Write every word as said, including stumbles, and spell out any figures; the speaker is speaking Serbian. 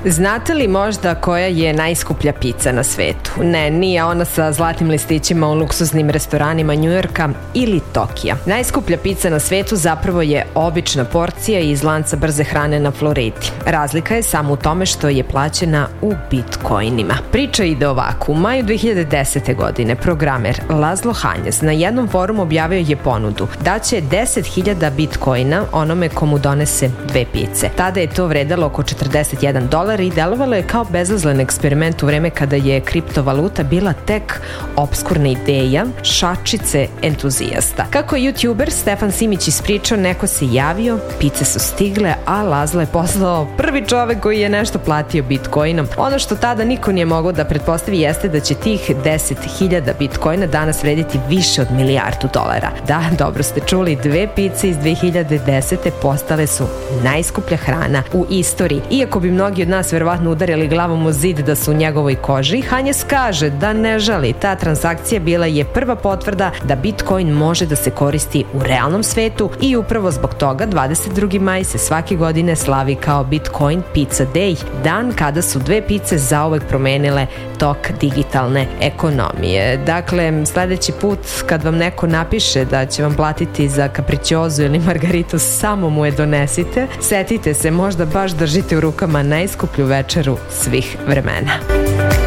Znate li možda koja je najskuplja pica na svetu? Ne, nije ona sa zlatnim listićima u luksuznim restoranima Njujorka ili Tokija. Najskuplja pica na svetu zapravo je obična porcija iz lanca brze hrane na Floridi. Razlika je samo u tome što je plaćena u bitcoinima. Priča ide ovako. U maju dve hiljade desete. godine programer Laszlo Hanjes na jednom forumu objavio je ponudu da će deset hiljada bitcoina onome komu donese dve pice. Tada je to vredelo oko četrdeset jedan dolar i delovalo je kao bezazlen eksperiment u vreme kada je kriptovaluta bila tek obskurna ideja šačice entuzijasta. Kako je youtuber Stefan Simić ispričao, neko se javio, pice su stigle, a Laszlo je poslao prvi čovek koji je nešto platio bitcoinom. Ono što tada niko nije mogao da pretpostavi jeste da će tih deset hiljada bitcoina danas vrediti više od milijardu dolara. Da, dobro ste čuli, dve pice iz dve hiljade desete. postale su najskuplja hrana u istoriji. Iako bi mnogi od nas verovatno udarili glavom u zid da su u njegovoj koži, Hanjes kaže da ne žali. Ta transakcija bila je prva potvrda da bitcoin može da se koristi u realnom svetu i upravo zbog toga dvadeset drugi maj se svake godine slavi kao Bitcoin Pizza Day, dan kada su dve pice zauvek promenile tok digitalne ekonomije. Dakle, sledeći put kad vam neko napiše da će vam platiti za kapričiozu ili margaritu, samo mu je donesite. Setite se, možda baš držite u rukama najskuplju večeru svih vremena.